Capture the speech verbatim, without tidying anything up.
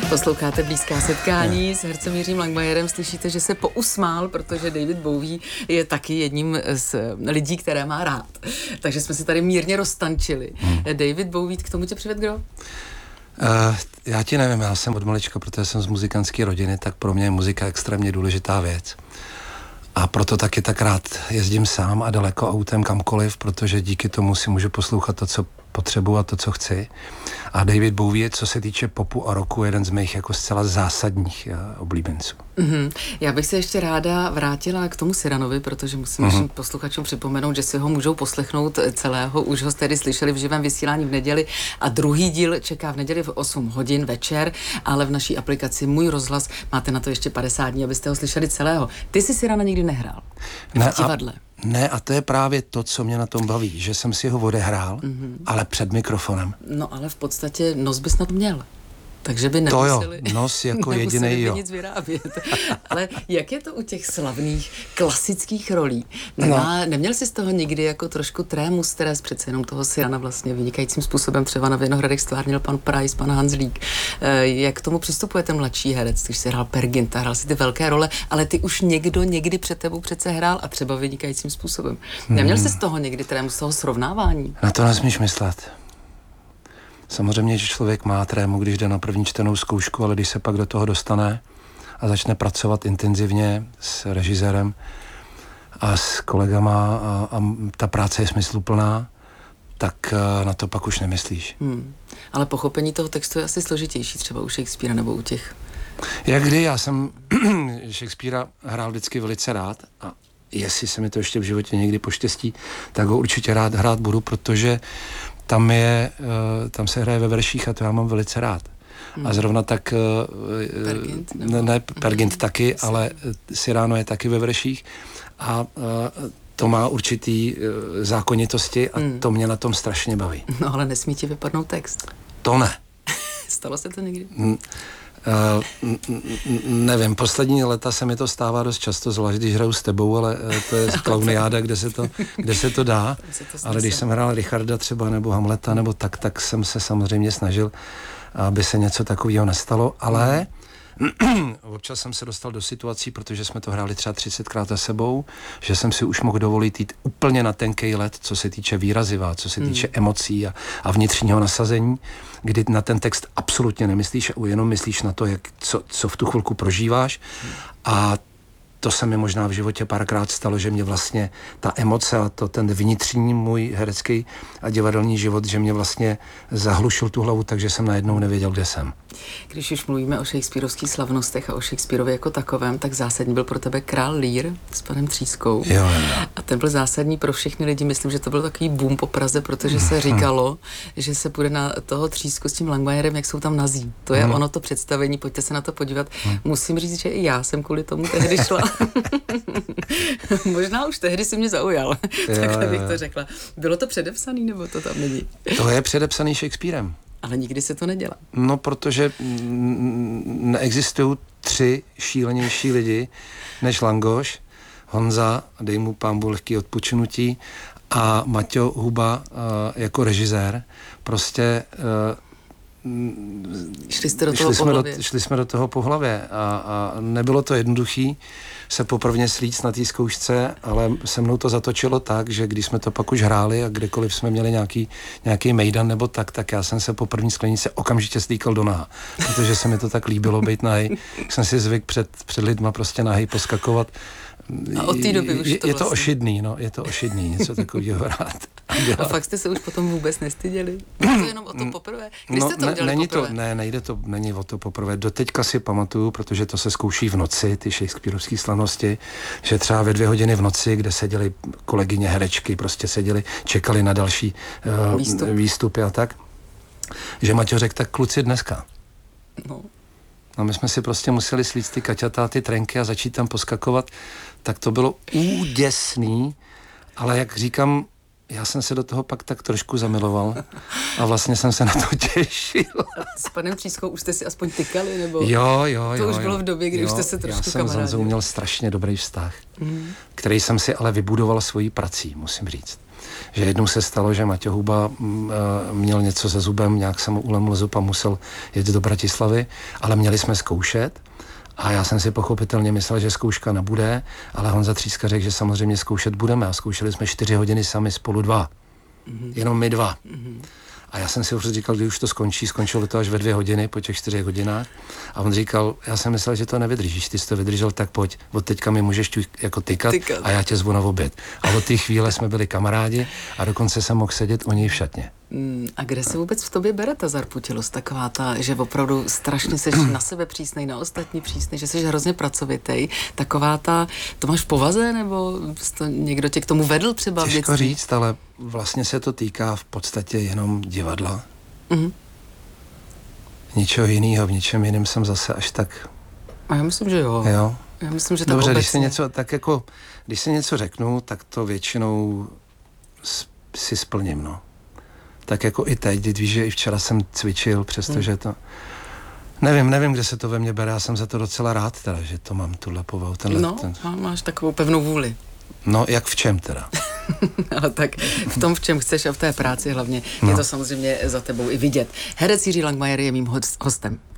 Posloucháte Blízká setkání s hercem Jiřím Langmajerem. Slyšíte, že se pousmál, protože David Bowie je taky jedním z lidí, které má rád. Takže jsme si tady mírně roztančili. Hmm. David Bowie, k tomu tě přived kdo? Uh, já ti nevím, já jsem od malička, protože jsem z muzikantské rodiny, tak pro mě je muzika extrémně důležitá věc. A proto taky tak rád jezdím sám a daleko autem kamkoliv, protože díky tomu si můžu poslouchat to, co potřebuji a to, co chci. A David Bowie je, co se týče popu a rocku, jeden z mých jako zcela zásadních uh, oblíbenců. Mm-hmm. Já bych se ještě ráda vrátila k tomu Cyranovi, protože musím mm-hmm. posluchačům připomenout, že si ho můžou poslechnout celého. Už ho tedy slyšeli v živém vysílání v neděli a druhý díl čeká v neděli v osm hodin večer, ale v naší aplikaci Můj rozhlas máte na to ještě padesát dní, abyste ho slyšeli celého. Ty jsi Cyrana nikdy nehrál ne, v divadle. A, ne, a to je právě to, co mě na tom baví, že jsem si ho odehrál, mm-hmm. ale před mikrofonem. No ale v podstatě nos bys snad měl. Takže by nemuseli, to jo, nos jako jedinej, jo. nic vyrábět. Ale jak je to u těch slavných klasických rolí? Nemá, no. Neměl jsi z toho nikdy jako trošku trému, stres, přece jenom toho Cyrana vlastně vynikajícím způsobem třeba na Vinohradech stvárnil pan Price, pan Hanzlík. Jak k tomu přistupuje ten mladší herec, když jsi hrál Perginta, hrál si ty velké role, ale ty už někdo někdy před tebou přece hrál a třeba vynikajícím způsobem. Neměl jsi z toho někdy trému, z toho srovnávání? Na to nesmíš myslet. Samozřejmě, že člověk má trému, když jde na první čtenou zkoušku, ale když se pak do toho dostane a začne pracovat intenzivně s režisérem a s kolegama a, a ta práce je smysluplná, tak na to pak už nemyslíš. Hmm. Ale pochopení toho textu je asi složitější třeba u Shakespearea nebo u těch... Jak kdy, já jsem Shakespearea hrál vždycky velice rád a jestli se mi to ještě v životě někdy poštěstí, tak ho určitě rád hrát budu, protože tam je, tam se hraje ve verších a to já mám velice rád. Hmm. A zrovna tak, Pergint, ne, ne Pergint hmm. taky, ale Cyrano je taky ve verších a to má určitý zákonitosti a hmm. to mě na tom strašně baví. No ale nesmí ti vypadnout text. To ne. Stalo se to někdy? Hmm. Uh, nevím, poslední leta se mi to stává dost často, zvlášť když hraju s tebou, ale uh, to je klauniáda, kde se to, kde se to dá, to ale když jsem hrál Richarda třeba nebo Hamleta nebo tak, tak jsem se samozřejmě snažil, aby se něco takového nestalo, ale občas jsem se dostal do situací, protože jsme to hráli třeba třicetkrát za sebou, že jsem si už mohl dovolit jít úplně na tenkej led, co se týče výraziva, co se týče hmm. emocí a, a vnitřního nasazení, kdy na ten text absolutně nemyslíš a jenom myslíš na to, jak, co, co v tu chvilku prožíváš hmm. a to se mi možná v životě párkrát stalo, že mě vlastně ta emoce a to ten vnitřní můj herecký a divadelní život, že mě vlastně zahlušil tu hlavu, takže jsem najednou nevěděl, kde jsem. Když už mluvíme o shakespearovských slavnostech a o Shakespearovi jako takovém, tak zásadní byl pro tebe Král Lear s panem Třískou. Jo, jo. A ten byl zásadní pro všechny lidi. Myslím, že to byl takový boom po Praze, protože se říkalo, že se půjde na toho Třísku s tím Langmajerem, jak jsou tam nazí. To je hmm. ono to představení, pojďte se na to podívat. Hmm. Musím říct, že i já jsem kvůli tomu tehdy šla. Možná už tehdy si mě zaujal, takhle bych to řekla. Bylo to předepsaný, nebo to tam není? To je předepsaný Shakespearem. Ale nikdy se to nedělá. No, protože neexistují tři šílenější lidi než Langoš, Honza, dej mu pánbu lehký odpočinutí, a Maťo Huba uh, jako režisér. Prostě uh, šli jste do toho šli, jsme do, pohlavě. šli jsme do toho po hlavě a, a nebylo to jednoduchý se poprvně slíct na té zkoušce, ale se mnou to zatočilo tak, že když jsme to pak už hráli a kdekoliv jsme měli nějaký, nějaký mejdan nebo tak, tak já jsem se po první sklenice okamžitě stýkal do náha, protože se mi to tak líbilo být nahej. Jsem si zvyk před, před lidma prostě nahej poskakovat. A od té doby už je, to je vlastně. to ošidný, no, je to ošidný, něco takového rád. A fakt jste se už potom vůbec nestyděli? Je to jenom o to poprvé? Kdy no, jste to ne, udělali není poprvé? To, ne, nejde to, není o to poprvé. Doteďka si pamatuju, protože to se zkouší v noci, ty shakespearovské slavnosti, že třeba ve dvě hodiny v noci, kde seděli kolegyně herečky, prostě seděli, čekali na další uh, Výstup. výstupy a tak, že Maťo řekl, tak kluci dneska. No. No, my jsme si prostě museli slít ty kaťatá, ty trenky a začít tam poskakovat, tak to bylo úděsný, ale jak říkám, já jsem se do toho pak tak trošku zamiloval a vlastně jsem se na to těšil. S panem Třískou už jste si aspoň tykali, nebo? Jo, jo, jo. To už jo, bylo v době, kdy jo, už jste se trošku kamarádili. Já jsem s Honzou měl strašně dobrý vztah, mm. který jsem si ale vybudoval svojí prací, musím říct. že jednou se stalo, že Maťo Huba m, e, měl něco se zubem, nějak se mu uleml zub a musel jet do Bratislavy, ale měli jsme zkoušet. A já jsem si pochopitelně myslel, že zkouška nebude, ale Honza Tříska řekl, že samozřejmě zkoušet budeme. A zkoušeli jsme čtyři hodiny sami spolu dva. Mm-hmm. Jenom my dva. Mm-hmm. A já jsem si už říkal, když už to skončí, skončilo to až ve dvě hodiny, po těch čtyřech hodinách. A on říkal, já jsem myslel, že to nevydržíš, ty jsi to vydržel, tak pojď, od teďka mi můžeš tu jako tykat, tykat a já tě zvu na oběd. A od té chvíle jsme byli kamarádi a dokonce jsem mohl sedět u něj v šatně. Mm, a kde se vůbec v tobě bere ta zarputilost, taková ta, že opravdu strašně jsi na sebe přísnej, na ostatní přísnej, že jsi hrozně pracovitej, taková ta, to máš v povaze, nebo to, někdo tě k tomu vedl třeba v dětství? Těžko říct, ale vlastně se to týká v podstatě jenom divadla. Mm-hmm. Ničeho jiného, v ničem jiném jsem zase až tak... A já myslím, že jo. Jo? Já myslím, že tak dobře, obecně. když si něco, tak jako, když si něco řeknu, tak to většinou si splním, no. Tak jako i teď, když víš, že i včera jsem cvičil, přestože hmm. to... Nevím, nevím, kde se to ve mně bere, já jsem za to docela rád teda, že to mám tuhle povahu. Tenhle, no, ten... máš takovou pevnou vůli. No, jak v čem teda? Ale tak v tom, v čem chceš a v té práci hlavně, no. Je to samozřejmě za tebou i vidět. Herec Jiří Langmajer je mým hostem.